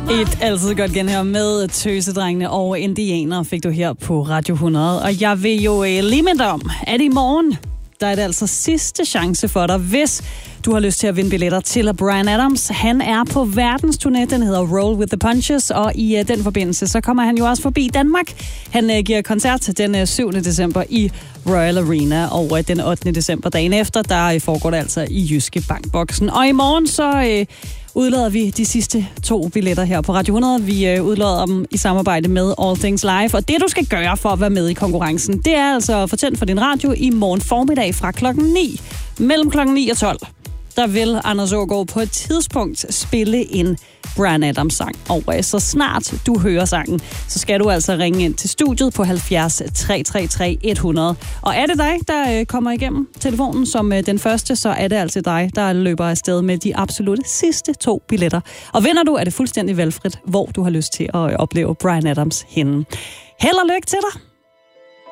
Et altid godt genhør med Tøsedrengene og Indianer fik du her på Radio 100. Og jeg vil jo lige minde om, at i morgen, der er det altså sidste chance for dig, hvis du har lyst til at vinde billetter til Bryan Adams. Han er på verdensturné, den hedder Roll with the Punches, og i den forbindelse, så kommer han jo også forbi Danmark. Han giver koncert den 7. december i Royal Arena, og den 8. december dagen efter, der foregår det altså i Jyske Bankboksen. Og i morgen så udlader vi de sidste 2 billetter her på Radio 100. Vi udlader dem i samarbejde med All Things Live. Og det, du skal gøre for at være med i konkurrencen, det er altså at få tændt for din radio i morgen formiddag fra klokken 9. Mellem klokken 9 og 12. Der vil Anders Aagaard på et tidspunkt spille en Bryan Adams sang. Og så snart du hører sangen, så skal du altså ringe ind til studiet på 70 333 100. Og er det dig, der kommer igennem telefonen som den første, så er det altså dig, der løber afsted med de absolutte sidste 2 billetter. Og vinder du, er det fuldstændig valgfrit, hvor du har lyst til at opleve Bryan Adams henne. Held og lykke til dig!